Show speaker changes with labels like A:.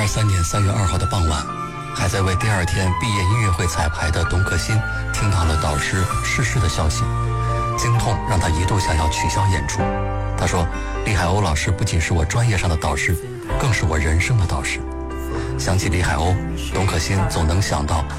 A: 2023年3月2号的傍晚，还在为第二天毕业音乐会彩排的董可欣听到了导师逝世的消息，经痛让他一度想要取消演出。他说，李海鸥老师不仅是我专业上的导师，更是我人生的导师。想起李海鸥，董可欣总能想到